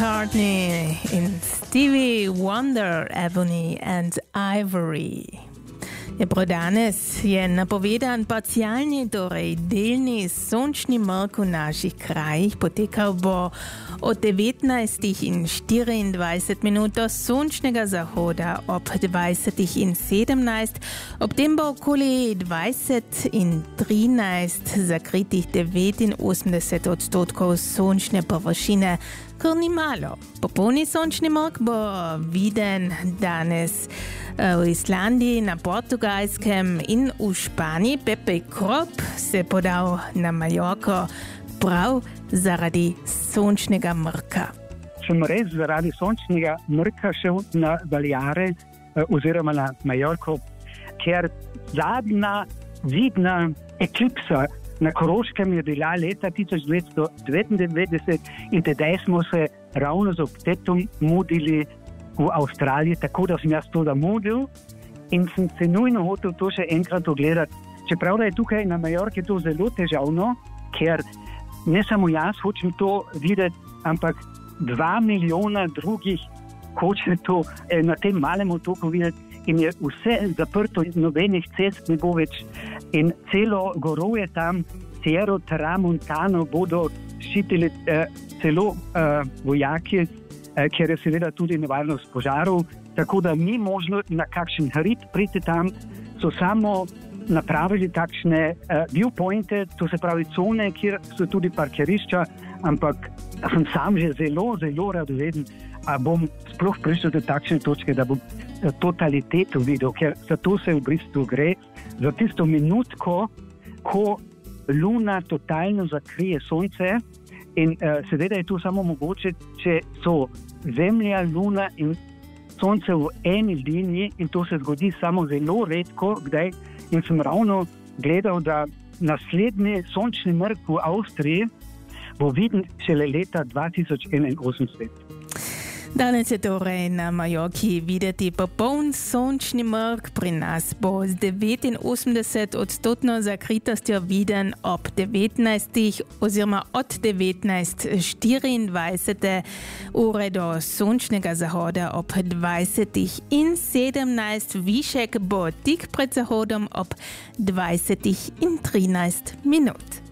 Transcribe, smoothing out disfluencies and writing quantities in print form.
McCartney in Stevie Wonder, Ebony and Ivory. Je pro danes je napovedan parcialni, torej delni sončni mrk v naših krajih. Potekal bo od 19 in 24 minut do sončnega zahoda ob 20 in 17. Ob tem bo okoli 20 in 13 zakritih 89% sončne površine, kar ni malo. Popolni sončni mrk bo viden danes v Islandiji, na Portugalskem in v Španiji. Pepe Krop se podal na Majorko prav zaradi sončnega mrka. Sem res zaradi sončnega mrka šel na Baleare oziroma na Majorko, ker zadnja vidna eklipsa na Koroškem je bila leta 1999 in tedaj smo se ravno z obtetom mudili v Avstraliji, tako da sem jaz to zamudil in sem se nujno hotel to še enkrat ogledati. Čeprav da je tukaj na Majorki to zelo težavno, ker ne samo jaz hočem to videti, ampak 2 milijona drugih hoče to na tem malem otoku videti in je vse zaprto, nobenih cest ne bo več in celo gorovje tam, Sierra Tramontano bodo ščitili celo vojaki, ker je seveda tudi nevarnost požarov, tako da ni možno na kakšen hrib priti tam, so samo napravili takšne viewpointe, to se pravi cone, kjer so tudi parkirišča, ampak sem sam že zelo, zelo radoveden, a bom sploh prišel do takšne točke, da bom totaliteto videl, ker za to se v bistvu gre, za tisto minutko, ko luna totalno zakrije sonce. In seveda je to samo mogoče, če so Zemlja, Luna in Sonce v eni liniji in to se zgodi samo zelo redko, kdaj. In sem ravno gledal, da naslednji sončni mrk v Avstriji bo viden šele leta 2081. Danes je torej na Majorki videti popoln sončni mrk, pri nas bo z 89% zakritostjo viden ob 19 oziroma od 19:24 ure do sončnega zahoda ob 20 in 17. Višek bo tik pred zahodom ob 20 in 13 minut.